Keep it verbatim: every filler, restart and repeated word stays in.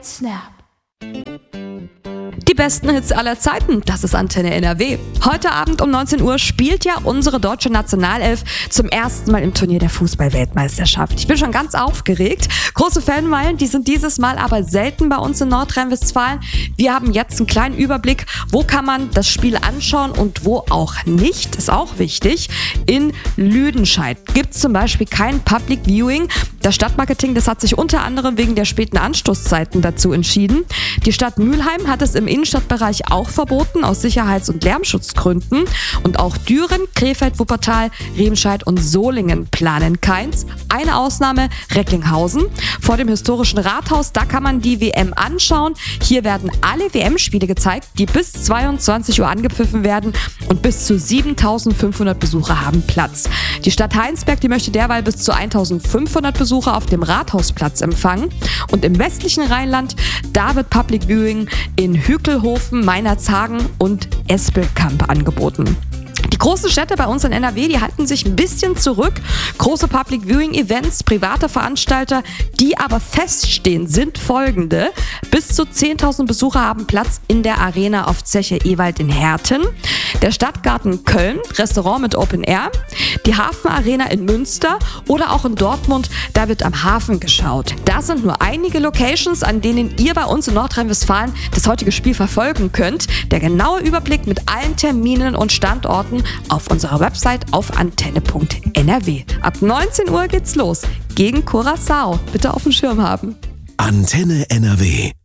Snap. Die besten Hits aller Zeiten, das ist Antenne N R W. Heute Abend um neunzehn Uhr spielt ja unsere deutsche Nationalelf zum ersten Mal im Turnier der Fußball-Weltmeisterschaft. Ich bin schon ganz aufgeregt. Große Fanmeilen, die sind dieses Mal aber selten bei uns in Nordrhein-Westfalen. Wir haben jetzt einen kleinen Überblick, wo kann man das Spiel anschauen und wo auch nicht. Ist auch wichtig. In Lüdenscheid gibt es zum Beispiel kein Public Viewing. Das Stadtmarketing, das hat sich unter anderem wegen der späten Anstoßzeiten dazu entschieden. Die Stadt Mülheim hat es im Innenstadtbereich auch verboten, aus Sicherheits- und Lärmschutzgründen. Und auch Düren, Krefeld, Wuppertal, Remscheid und Solingen planen keins. Eine Ausnahme, Recklinghausen. Vor dem historischen Rathaus, da kann man die W M anschauen. Hier werden alle W M-Spiele gezeigt, die bis zweiundzwanzig Uhr angepfiffen werden, und bis zu siebentausendfünfhundert Besucher haben Platz. Die Stadt Heinsberg, die möchte derweil bis zu eintausendfünfhundert Besucher auf dem Rathausplatz empfangen. Und im westlichen Rheinland, da wird Public Viewing in Hückelhofen, Meinerzhagen und Espelkamp angeboten. Die großen Städte bei uns in N R W, die halten sich ein bisschen zurück. Große Public Viewing Events, private Veranstalter, die aber feststehen, sind folgende. Bis zu zehntausend Besucher haben Platz in der Arena auf Zeche Ewald in Herten. Der Stadtgarten Köln, Restaurant mit Open Air. Die Hafenarena in Münster oder auch in Dortmund, da wird am Hafen geschaut. Das sind nur einige Locations, an denen ihr bei uns in Nordrhein-Westfalen das heutige Spiel verfolgen könnt. Der genaue Überblick mit allen Terminen und Standorten auf unserer Website auf antenne punkt n r w. Ab neunzehn Uhr geht's los gegen Curaçao. Bitte auf dem Schirm haben. Antenne N R W.